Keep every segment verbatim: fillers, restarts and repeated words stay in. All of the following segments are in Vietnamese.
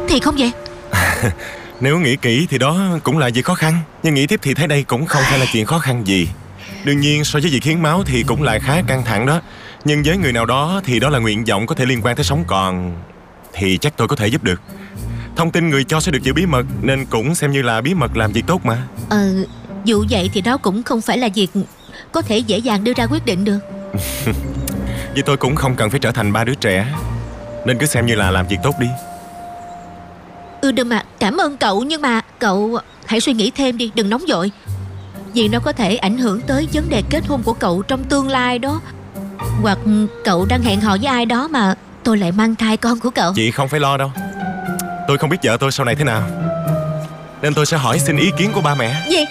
Thì không vậy? Nếu nghĩ kỹ thì đó cũng là việc khó khăn, nhưng nghĩ tiếp thì thấy đây cũng không phải là chuyện khó khăn gì. Đương nhiên so với việc hiến máu thì cũng là khá căng thẳng đó, nhưng với người nào đó thì đó là nguyện vọng có thể liên quan tới sống còn, thì chắc tôi có thể giúp được. Thông tin người cho sẽ được giữ bí mật, nên cũng xem như là bí mật làm việc tốt mà. Ờ, dù vậy thì đó cũng không phải là việc có thể dễ dàng đưa ra quyết định được. Vì tôi cũng không cần phải trở thành ba đứa trẻ, nên cứ xem như là làm việc tốt đi. Ừ đừng mà, cảm ơn cậu, nhưng mà cậu hãy suy nghĩ thêm đi, đừng nóng vội. Vì nó có thể ảnh hưởng tới vấn đề kết hôn của cậu trong tương lai đó. Hoặc cậu đang hẹn hò với ai đó mà tôi lại mang thai con của cậu. Chị không phải lo đâu. Tôi không biết vợ tôi sau này thế nào, nên tôi sẽ hỏi xin ý kiến của ba mẹ. Gì?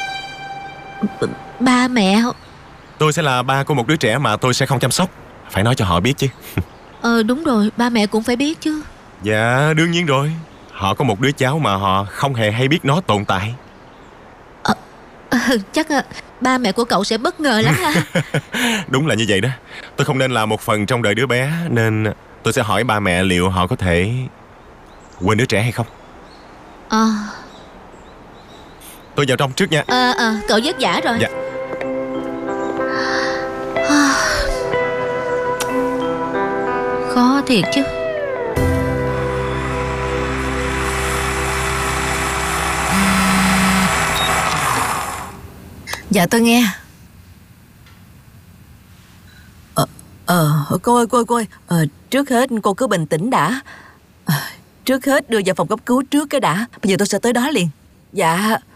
Ba mẹ? Tôi sẽ là ba của một đứa trẻ mà tôi sẽ không chăm sóc. Phải nói cho họ biết chứ. Ờ đúng rồi, ba mẹ cũng phải biết chứ. Dạ đương nhiên rồi. Họ có một đứa cháu mà họ không hề hay biết nó tồn tại. Ờ, ờ, chắc ba mẹ của cậu sẽ bất ngờ lắm ha. Đúng là như vậy đó. Tôi không nên là một phần trong đời đứa bé, nên tôi sẽ hỏi ba mẹ liệu họ có thể quên đứa trẻ hay không. Ờ Tôi vào trong trước nha. Ờ à, cậu vất vả rồi. Dạ. Khó thiệt chứ. Dạ tôi nghe. Ờ, ờ cô ơi cô ơi cô ơi ờ, trước hết cô cứ bình tĩnh đã. à, Trước hết đưa vào phòng cấp cứu trước cái đã. Bây giờ tôi sẽ tới đó liền. Dạ